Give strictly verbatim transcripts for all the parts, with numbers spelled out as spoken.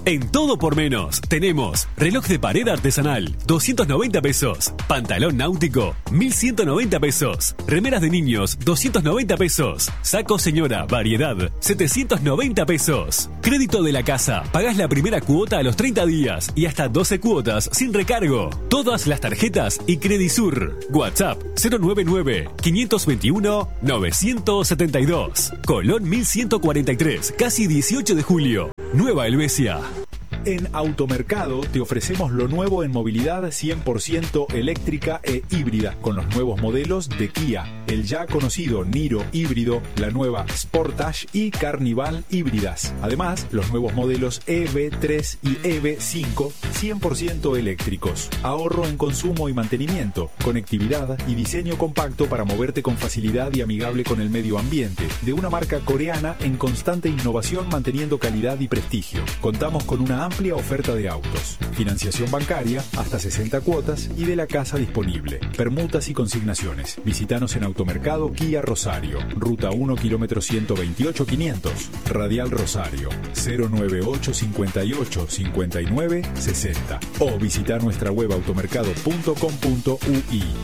En Todo por Menos tenemos reloj de pared artesanal, doscientos noventa pesos. Pantalón náutico, mil ciento noventa pesos. Remeras de niños, doscientos noventa pesos. Saco señora, variedad, setecientos noventa pesos. Crédito de la casa, pagás la primera cuota a los treinta días y hasta doce cuotas sin recargo. Todas las tarjetas y Credisur. WhatsApp cero nueve nueve, cinco dos uno, nueve siete dos. Colón mil ciento cuarenta y tres, casi dieciocho de julio. Nueva Helvecia. En Automercado te ofrecemos lo nuevo en movilidad cien por ciento eléctrica e híbrida, con los nuevos modelos de Kia, el ya conocido Niro híbrido, la nueva Sportage y Carnival híbridas. Además, los nuevos modelos E V tres y E V cinco cien por ciento eléctricos. Ahorro en consumo y mantenimiento, conectividad y diseño compacto para moverte con facilidad y amigable con el medio ambiente, de una marca coreana en constante innovación manteniendo calidad y prestigio. Contamos con una amplia amplia oferta de autos, financiación bancaria hasta sesenta cuotas y de la casa disponible, permutas y consignaciones. Visítanos en Automercado Kia Rosario, Ruta uno, kilómetro ciento veintiocho quinientos, Radial Rosario, cero nueve ocho cincuenta y ocho cincuenta y nueve sesenta, o visita nuestra web automercado punto com punto u i.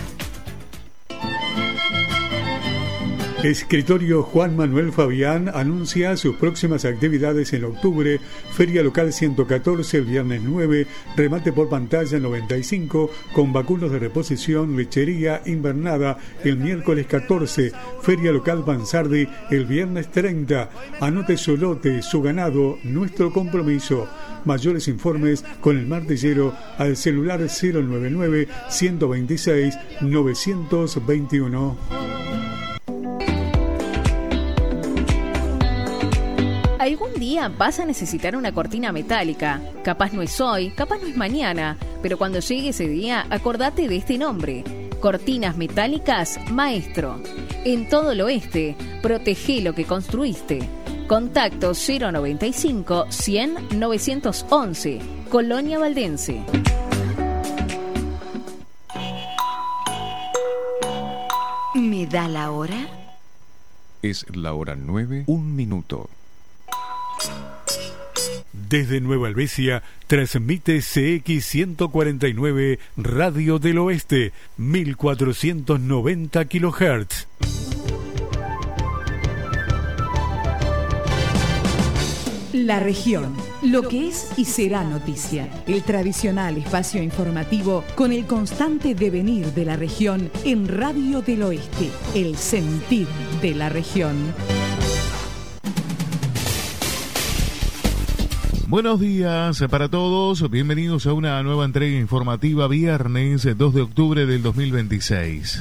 Escritorio Juan Manuel Fabián anuncia sus próximas actividades en octubre: Feria Local ciento catorce el viernes nueve, remate por pantalla noventa y cinco, con vacunos de reposición, lechería invernada el miércoles catorce, Feria Local Bansardi el viernes treinta. Anote su lote, su ganado, nuestro compromiso. Mayores informes con el martillero al celular cero nueve nueve, ciento veintiséis, novecientos veintiuno. Algún día vas a necesitar una cortina metálica. Capaz no es hoy, capaz no es mañana, pero cuando llegue ese día, acordate de este nombre. Cortinas Metálicas Maestro. En todo el oeste, protege lo que construiste. Contacto cero noventa y cinco, cien, novecientos once. Colonia Valdense. ¿Me da la hora? Es la hora nueve, un minuto. Desde Nueva Helvecia transmite C X ciento cuarenta y nueve Radio del Oeste, mil cuatrocientos noventa kilohertz. La región, lo que es y será noticia. El tradicional espacio informativo con el constante devenir de la región en Radio del Oeste, el sentir de la región. Buenos días para todos, bienvenidos a una nueva entrega informativa viernes dos de octubre del dos mil veintiséis.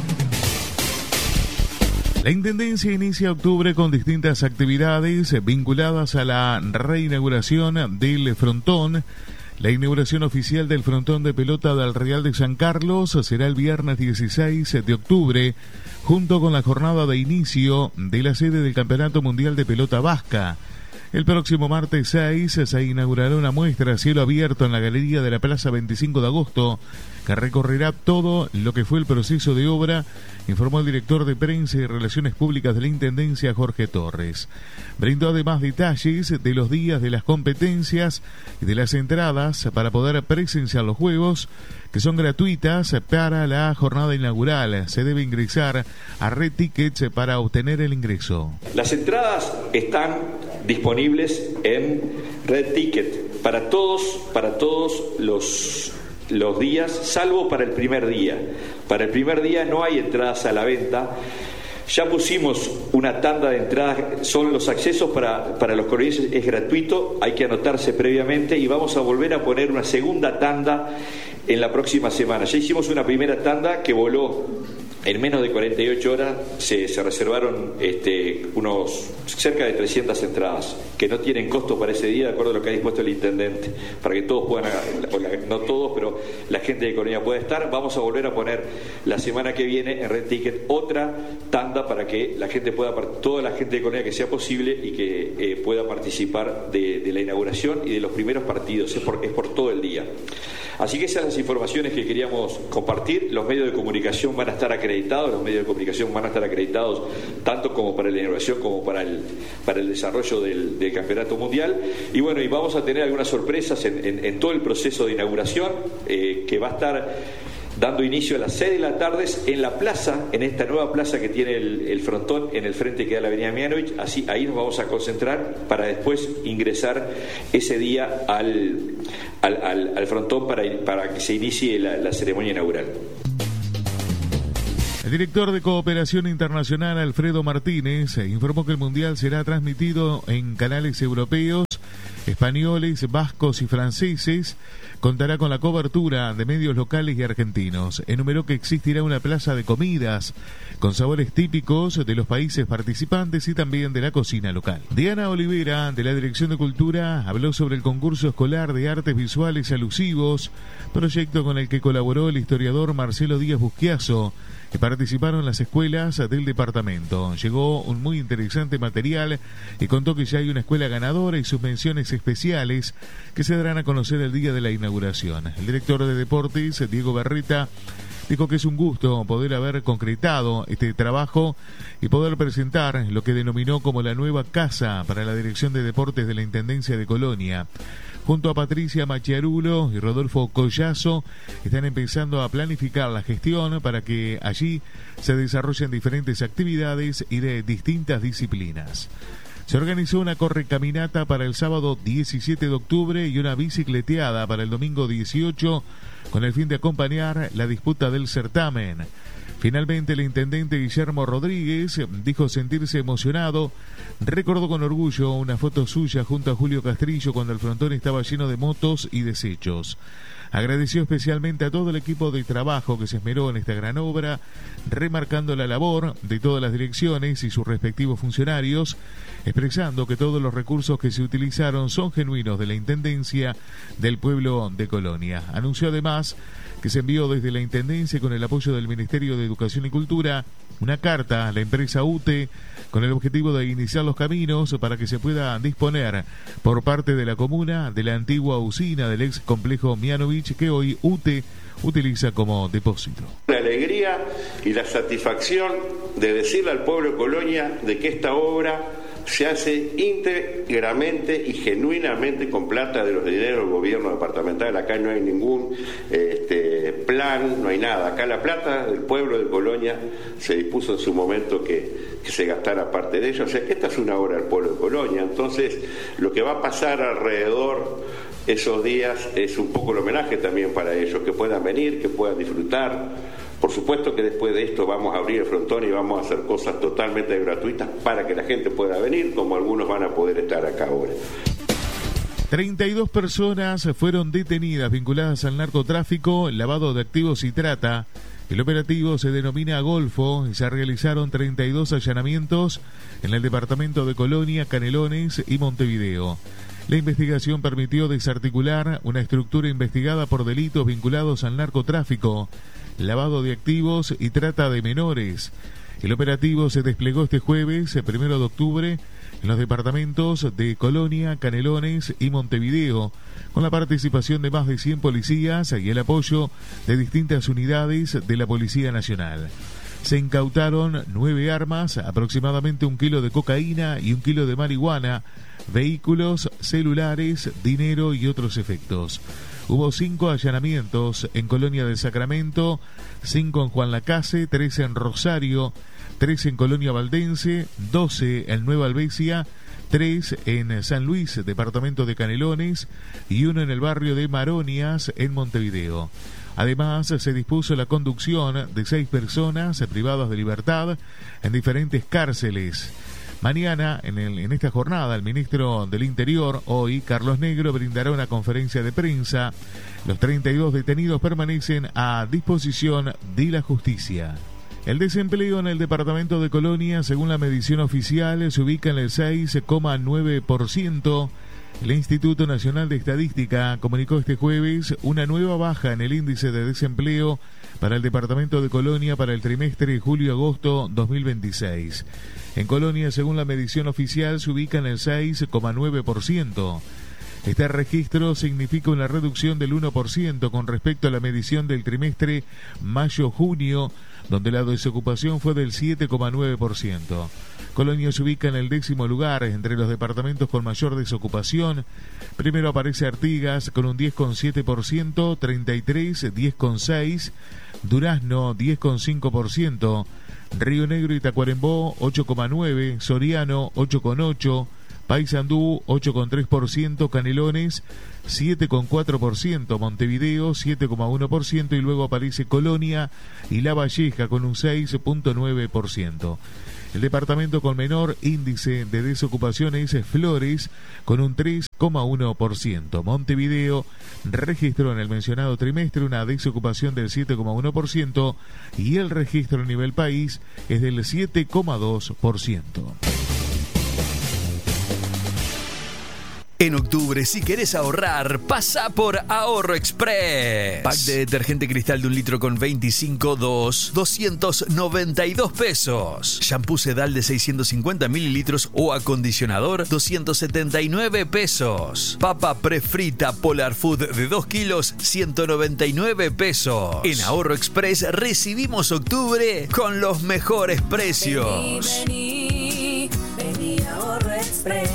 La Intendencia inicia octubre con distintas actividades vinculadas a la reinauguración del frontón. La inauguración oficial del frontón de pelota del Real de San Carlos será el viernes dieciséis de octubre, junto con la jornada de inicio de la sede del Campeonato Mundial de Pelota Vasca. El próximo martes seis se inaugurará una muestra a cielo abierto en la galería de la Plaza veinticinco de agosto, que recorrerá todo lo que fue el proceso de obra, informó el director de Prensa y Relaciones Públicas de la Intendencia, Jorge Torres. Brindó además detalles de los días de las competencias y de las entradas para poder presenciar los juegos, que son gratuitas para la jornada inaugural. Se debe ingresar a Red Tickets para obtener el ingreso. Las entradas están disponibles en Red Ticket para todos, para todos los, los días, salvo para el primer día. Para el primer día no hay entradas a la venta. Ya pusimos una tanda de entradas, son los accesos para, para los corredores, es gratuito, hay que anotarse previamente y vamos a volver a poner una segunda tanda en la próxima semana. Ya hicimos una primera tanda que voló en menos de cuarenta y ocho horas, se, se reservaron este, unos cerca de trescientas entradas que no tienen costo para ese día, de acuerdo a lo que ha dispuesto el intendente, para que todos puedan, no todos, pero la gente de Colonia pueda estar. Vamos a volver a poner la semana que viene en Red Ticket otra tanda para que la gente pueda, toda la gente de Colonia que sea posible y que eh, pueda participar de, de la inauguración y de los primeros partidos, es por, es por todo el día. Así que esas son las informaciones que queríamos compartir. Los medios de comunicación van a estar acreditados El director de Cooperación Internacional, Alfredo Martínez, informó que el Mundial será transmitido en canales europeos, españoles, vascos y franceses. Contará con la cobertura de medios locales y argentinos. Enumeró que existirá una plaza de comidas con sabores típicos de los países participantes y también de la cocina local. Diana Olivera, de la Dirección de Cultura, habló sobre el concurso escolar de artes visuales alusivos, proyecto con el que colaboró el historiador Marcelo Díaz Busquiazo, que participaron las escuelas del departamento. Llegó un muy interesante material y contó que ya hay una escuela ganadora y sus menciones especiales que se darán a conocer el día de la inauguración. El director de deportes, Diego Berreta, dijo que es un gusto poder haber concretado este trabajo y poder presentar lo que denominó como la nueva casa para la Dirección de Deportes de la Intendencia de Colonia. Junto a Patricia Machiarulo y Rodolfo Collazo, están empezando a planificar la gestión para que allí se desarrollen diferentes actividades y de distintas disciplinas. Se organizó una correcaminata para el sábado diecisiete de octubre y una bicicleteada para el domingo dieciocho con el fin de acompañar la disputa del certamen. Finalmente, el intendente Guillermo Rodríguez dijo sentirse emocionado. Recordó con orgullo una foto suya junto a Julio Castrillo cuando el frontón estaba lleno de motos y desechos. Agradeció especialmente a todo el equipo de trabajo que se esmeró en esta gran obra, remarcando la labor de todas las direcciones y sus respectivos funcionarios, expresando que todos los recursos que se utilizaron son genuinos de la Intendencia del pueblo de Colonia. Anunció además que se envió desde la Intendencia con el apoyo del Ministerio de Educación y Cultura una carta a la empresa U T E con el objetivo de iniciar los caminos para que se pueda disponer por parte de la comuna de la antigua usina del ex complejo Mianovich que hoy U T E utiliza como depósito. La alegría y la satisfacción de decirle al pueblo de Colonia de que esta obra se hace íntegramente y genuinamente con plata de los dineros del gobierno departamental. Acá no hay ningún este, plan, no hay nada. Acá la plata del pueblo de Colonia se dispuso en su momento que, que se gastara parte de ello. O sea que esta es una obra del pueblo de Colonia. Entonces, lo que va a pasar alrededor esos días es un poco el homenaje también para ellos, que puedan venir, que puedan disfrutar. Por supuesto que después de esto vamos a abrir el frontón y vamos a hacer cosas totalmente gratuitas para que la gente pueda venir, como algunos van a poder estar acá ahora. treinta y dos personas fueron detenidas vinculadas al narcotráfico, lavado de activos y trata. El operativo se denomina Golfo y se realizaron treinta y dos allanamientos en el departamento de Colonia, Canelones y Montevideo. La investigación permitió desarticular una estructura investigada por delitos vinculados al narcotráfico, lavado de activos y trata de menores. El operativo se desplegó este jueves, primero de octubre, en los departamentos de Colonia, Canelones y Montevideo, con la participación de más de cien policías y el apoyo de distintas unidades de la Policía Nacional. Se incautaron nueve armas, aproximadamente un kilo de cocaína y un kilo de marihuana, vehículos, celulares, dinero y otros efectos. Hubo cinco allanamientos en Colonia del Sacramento, cinco en Juan Lacase, tres en Rosario, tres en Colonia Valdense, doce en Nueva Albesia, tres en San Luis, departamento de Canelones, y uno en el barrio de Maronias, en Montevideo. Además, se dispuso la conducción de seis personas privadas de libertad en diferentes cárceles. Mañana, en, el, en esta jornada, el ministro del Interior, hoy, Carlos Negro, brindará una conferencia de prensa. Los treinta y dos detenidos permanecen a disposición de la justicia. El desempleo en el departamento de Colonia, según la medición oficial, se ubica en el seis coma nueve por ciento. El Instituto Nacional de Estadística comunicó este jueves una nueva baja en el índice de desempleo para el departamento de Colonia para el trimestre julio-agosto dos mil veintiséis. En Colonia, según la medición oficial, se ubica en el seis coma nueve por ciento. Este registro significa una reducción del uno por ciento con respecto a la medición del trimestre mayo-junio, donde la desocupación fue del siete coma nueve por ciento. Colonia se ubica en el décimo lugar entre los departamentos con mayor desocupación. Primero aparece Artigas con un diez coma siete por ciento, treinta y tres, diez coma seis por ciento, Durazno diez coma cinco por ciento, Río Negro y Tacuarembó ocho coma nueve por ciento, Soriano ocho coma ocho por ciento, Paysandú ocho coma tres por ciento, Canelones siete coma cuatro por ciento, Montevideo siete coma uno por ciento y luego aparece Colonia y La Valleja con un seis coma nueve por ciento. El departamento con menor índice de desocupación es Flores con un tres coma uno por ciento. Montevideo registró en el mencionado trimestre una desocupación del siete coma uno por ciento y el registro a nivel país es del siete coma dos por ciento. En octubre, si querés ahorrar, pasa por Ahorro Express. Pack de detergente cristal de un litro con veinticinco dos, doscientos noventa y dos pesos. Shampoo Sedal de seiscientos cincuenta mililitros o acondicionador, doscientos setenta y nueve pesos. Papa prefrita Polar Food de dos kilos, ciento noventa y nueve pesos. En Ahorro Express recibimos octubre con los mejores precios. Vení, vení, vení a Ahorro Express.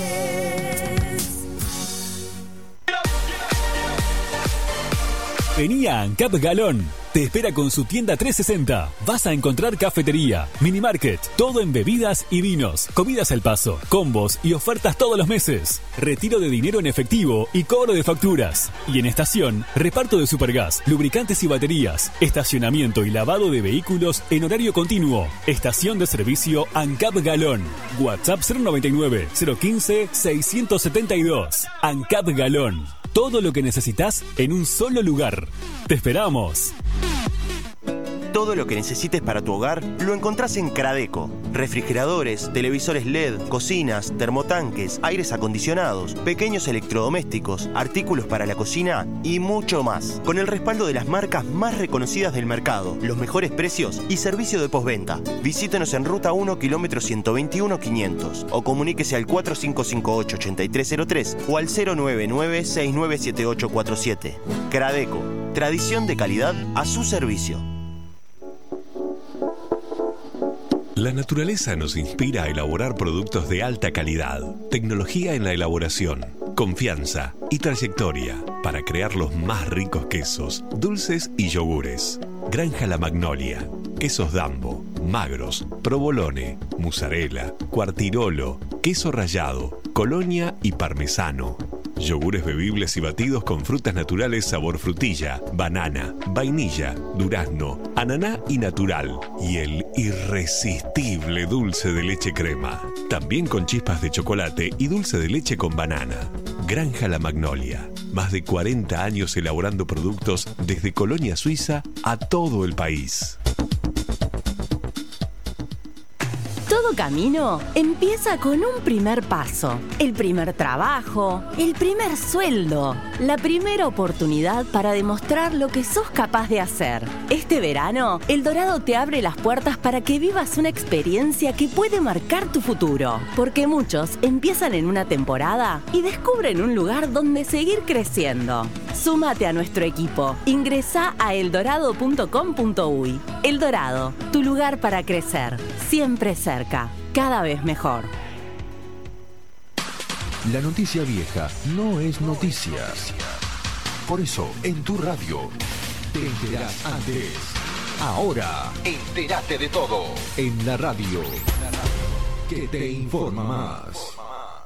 Vení a ANCAP Galón. Te espera con su tienda trescientos sesenta. Vas a encontrar cafetería, mini market, todo en bebidas y vinos, comidas al paso, combos y ofertas todos los meses. Retiro de dinero en efectivo y cobro de facturas. Y en estación, reparto de supergas, lubricantes y baterías, estacionamiento y lavado de vehículos en horario continuo. Estación de servicio ANCAP Galón. WhatsApp cero noventa y nueve, cero quince, seiscientos setenta y dos. ANCAP Galón. Todo lo que necesitas en un solo lugar. ¡Te esperamos! Todo lo que necesites para tu hogar lo encontrás en Cradeco. Refrigeradores, televisores L E D, cocinas, termotanques, aires acondicionados, pequeños electrodomésticos, artículos para la cocina y mucho más. Con el respaldo de las marcas más reconocidas del mercado, los mejores precios y servicio de postventa. Visítenos en Ruta uno, kilómetro ciento veintiuno, quinientos o comuníquese al cuatro cinco cinco ocho, ocho tres cero tres o al cero nueve nueve, seis nueve siete ocho cuatro siete. Cradeco, tradición de calidad a su servicio. La naturaleza nos inspira a elaborar productos de alta calidad, tecnología en la elaboración, confianza y trayectoria para crear los más ricos quesos, dulces y yogures. Granja La Magnolia, quesos Dambo, magros, provolone, mozzarella, cuartirolo, queso rallado, colonia y parmesano. Yogures bebibles y batidos con frutas naturales sabor frutilla, banana, vainilla, durazno, ananá y natural. Y el irresistible dulce de leche crema. También con chispas de chocolate y dulce de leche con banana. Granja La Magnolia. Más de cuarenta años elaborando productos desde Colonia Suiza a todo el país. Todo camino empieza con un primer paso, el primer trabajo, el primer sueldo, la primera oportunidad para demostrar lo que sos capaz de hacer. Este verano, El Dorado te abre las puertas para que vivas una experiencia que puede marcar tu futuro, porque muchos empiezan en una temporada y descubren un lugar donde seguir creciendo. Súmate a nuestro equipo. Ingresá a eldorado punto com punto uy. El Dorado, tu lugar para crecer, siempre cerca, cada vez mejor. La noticia vieja no es noticia. Por eso, en tu radio, te enterás antes. Ahora, entérate de todo. En la radio, que te informa más.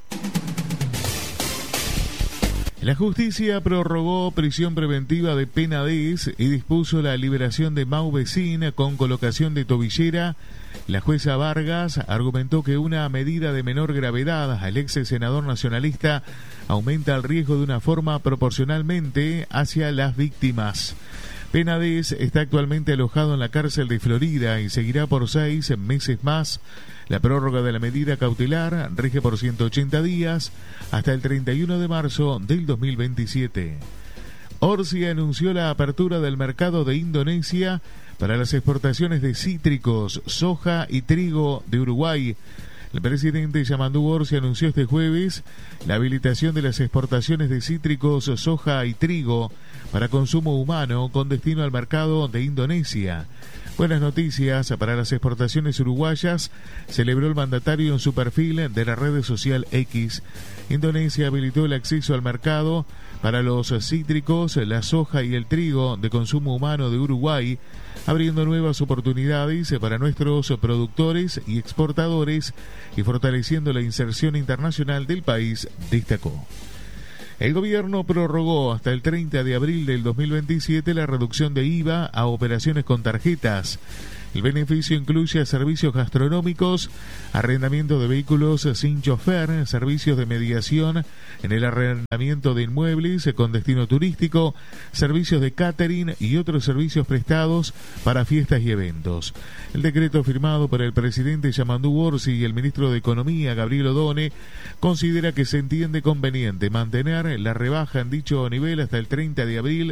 La justicia prorrogó prisión preventiva de Penades y dispuso la liberación de Mau Vecin con colocación de tobillera. La jueza Vargas argumentó que una medida de menor gravedad al ex senador nacionalista aumenta el riesgo de una forma proporcionalmente hacia las víctimas. Penades está actualmente alojado en la cárcel de Florida y seguirá por seis meses más. La prórroga de la medida cautelar rige por ciento ochenta días hasta el treinta y uno de marzo del dos mil veintisiete. Orsi anunció la apertura del mercado de Indonesia para las exportaciones de cítricos, soja y trigo de Uruguay. El presidente Yamandu Orsi anunció este jueves la habilitación de las exportaciones de cítricos, soja y trigo para consumo humano con destino al mercado de Indonesia. Buenas noticias para las exportaciones uruguayas, celebró el mandatario en su perfil de la red social X. Indonesia habilitó el acceso al mercado para los cítricos, la soja y el trigo de consumo humano de Uruguay, abriendo nuevas oportunidades para nuestros productores y exportadores y fortaleciendo la inserción internacional del país, destacó. El gobierno prorrogó hasta el treinta de abril del dos mil veintisiete la reducción de I V A a operaciones con tarjetas. El beneficio incluye servicios gastronómicos, arrendamiento de vehículos sin chofer, servicios de mediación en el arrendamiento de inmuebles con destino turístico, servicios de catering y otros servicios prestados para fiestas y eventos. El decreto firmado por el presidente Yamandu Orsi y el ministro de Economía, Gabriel Odone, considera que se entiende conveniente mantener la rebaja en dicho nivel hasta el treinta de abril